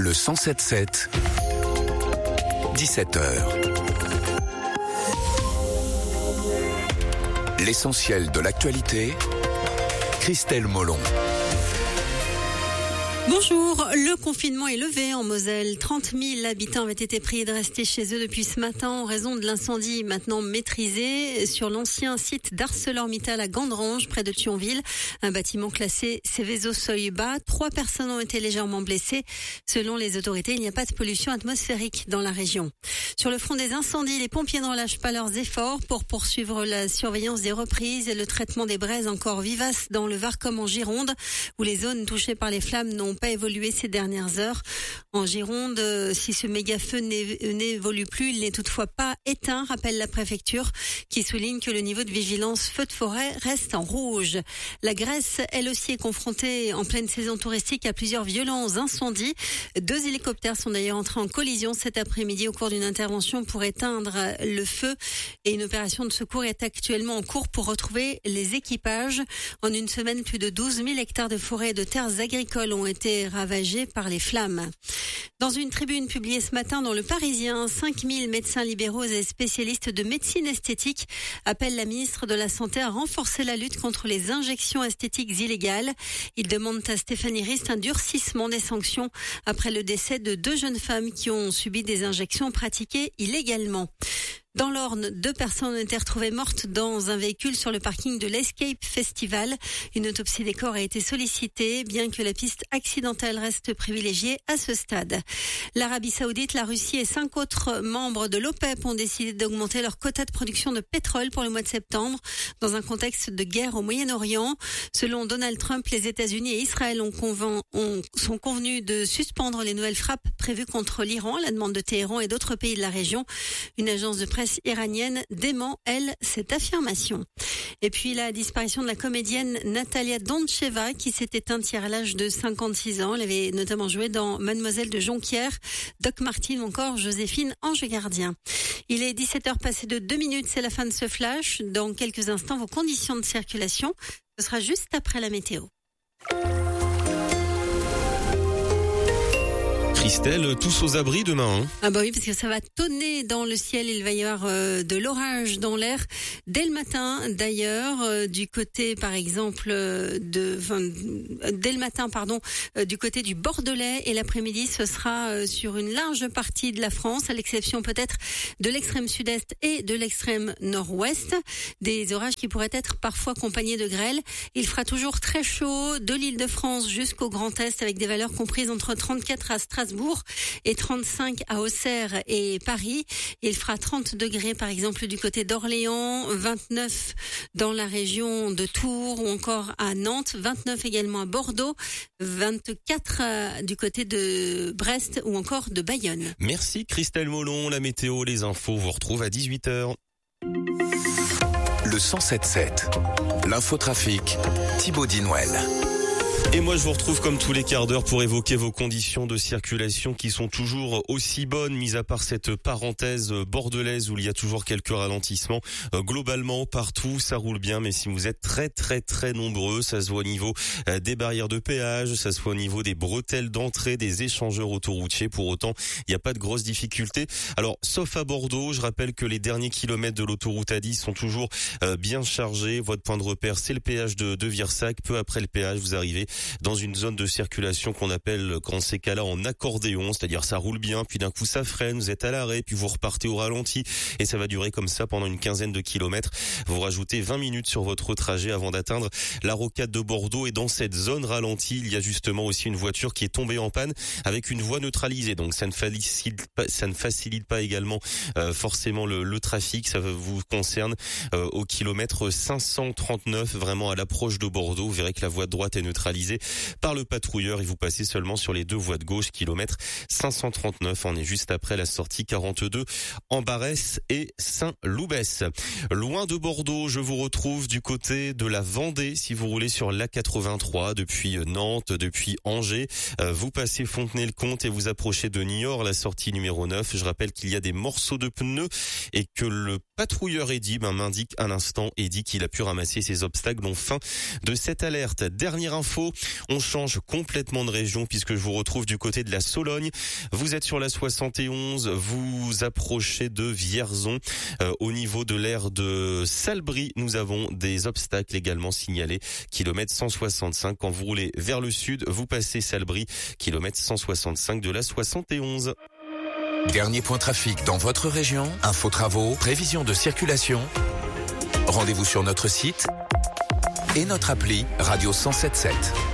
Le 107.7, 17h. L'essentiel de l'actualité, Christelle Molon. Bonjour, le confinement est levé en Moselle. 30 000 habitants avaient été priés de rester chez eux depuis ce matin en raison de l'incendie maintenant maîtrisé sur l'ancien site d'ArcelorMittal à Gandrange, près de Thionville. Un bâtiment classé Seveso seuil bas. 3 personnes ont été légèrement blessées. Selon les autorités, il n'y a pas de pollution atmosphérique dans la région. Sur le front des incendies, les pompiers ne relâchent pas leurs efforts pour poursuivre la surveillance des reprises et le traitement des braises encore vivaces dans le Var comme en Gironde, où les zones touchées par les flammes n'ont pas évolué ces dernières heures. En Gironde, si ce méga-feu n'évolue plus, il n'est toutefois pas éteint, rappelle la préfecture, qui souligne que le niveau de vigilance feu de forêt reste en rouge. La Grèce, elle aussi, est confrontée en pleine saison touristique à plusieurs violents incendies. 2 hélicoptères sont d'ailleurs entrés en collision cet après-midi au cours d'une intervention pour éteindre le feu. Et une opération de secours est actuellement en cours pour retrouver les équipages. En une semaine, plus de 12 000 hectares de forêts et de terres agricoles ont été ravagés par les flammes. Dans une tribune publiée ce matin dans Le Parisien, 5000 médecins libéraux et spécialistes de médecine esthétique appellent la ministre de la Santé à renforcer la lutte contre les injections esthétiques illégales. Ils demandent à Stéphanie Rist un durcissement des sanctions après le décès de 2 jeunes femmes qui ont subi des injections pratiquées illégalement. Dans l'Orne, 2 personnes ont été retrouvées mortes dans un véhicule sur le parking de l'Escape Festival. Une autopsie des corps a été sollicitée, bien que la piste accidentelle reste privilégiée à ce stade. L'Arabie Saoudite, la Russie et 5 autres membres de l'OPEP ont décidé d'augmenter leur quota de production de pétrole pour le mois de septembre, dans un contexte de guerre au Moyen-Orient. Selon Donald Trump, les États-Unis et Israël sont convenus de suspendre les nouvelles frappes prévues contre l'Iran, à la demande de Téhéran et d'autres pays de la région. Une agence de presse iranienne dément, elle, cette affirmation. Et puis la disparition de la comédienne Natalia Doncheva, qui s'est éteinte hier à l'âge de 56 ans. Elle avait notamment joué dans Mademoiselle de Jonquière, Doc Martin ou encore Joséphine Ange Gardien. Il est 17h passé de 2 minutes, c'est la fin de ce flash. Dans quelques instants, vos conditions de circulation, ce sera juste après la météo. Christelle, tous aux abris demain. Ah bah oui, parce que ça va tonner dans le ciel. Il va y avoir de l'orage dans l'air dès le matin. D'ailleurs, du côté, par exemple, du côté du Bordelais, et l'après-midi, ce sera sur une large partie de la France, à l'exception peut-être de l'extrême sud-est et de l'extrême nord-ouest. Des orages qui pourraient être parfois accompagnés de grêle. Il fera toujours très chaud de l'Île-de-France jusqu'au Grand Est, avec des valeurs comprises entre 34 à Strasbourg et 35 à Auxerre et Paris. Il fera 30 degrés par exemple du côté d'Orléans, 29 dans la région de Tours ou encore à Nantes, 29 également à Bordeaux, 24 du côté de Brest ou encore de Bayonne. Merci Christelle Molon, la météo, les infos, vous retrouvez à 18h. Le 107.7, l'infotrafic, Thibaut Dinouel. Et moi, je vous retrouve comme tous les quarts d'heure pour évoquer vos conditions de circulation qui sont toujours aussi bonnes, mis à part cette parenthèse bordelaise où il y a toujours quelques ralentissements. Globalement, partout, ça roule bien, mais si vous êtes très, très, très nombreux, ça se voit au niveau des barrières de péage, ça se voit au niveau des bretelles d'entrée, des échangeurs autoroutiers. Pour autant, il n'y a pas de grosses difficultés. Alors, sauf à Bordeaux, je rappelle que les derniers kilomètres de l'autoroute A10 sont toujours bien chargés. Votre point de repère, c'est le péage de Virsac. Peu après le péage, vous arrivez dans une zone de circulation qu'on appelle, dans ces cas-là, en accordéon, c'est-à-dire ça roule bien, puis d'un coup ça freine, vous êtes à l'arrêt, puis vous repartez au ralenti, et ça va durer comme ça pendant une quinzaine de kilomètres. Vous rajoutez 20 minutes sur votre trajet avant d'atteindre la rocade de Bordeaux, et dans cette zone ralentie, il y a justement aussi une voiture qui est tombée en panne avec une voie neutralisée, donc ça ne facilite pas également forcément le trafic. Ça vous concerne au kilomètre 539, vraiment à l'approche de Bordeaux. Vous verrez que la voie de droite est neutralisée par le patrouilleur et vous passez seulement sur les 2 voies de gauche, kilomètre 539. On est juste après la sortie 42 en Barès et Saint-Loubès. Loin de Bordeaux, je vous retrouve du côté de la Vendée. Si vous roulez sur l'A83 depuis Nantes, depuis Angers, vous passez Fontenay-le-Comte et vous approchez de Niort, la sortie numéro 9. Je rappelle qu'il y a des morceaux de pneus et que le patrouilleur Eddy m'indique à l'instant et dit qu'il a pu ramasser ces obstacles, dont fin de cette alerte. Dernière info météo. On change complètement de région puisque je vous retrouve du côté de la Sologne. Vous êtes sur la 71, vous approchez de Vierzon. Au niveau de l'aire de Salbris, nous avons des obstacles également signalés. Kilomètre 165. Quand vous roulez vers le sud, vous passez Salbris, kilomètre 165 de la 71. Dernier point trafic dans votre région, info travaux, prévision de circulation. Rendez-vous sur notre site et notre appli Radio 107.7.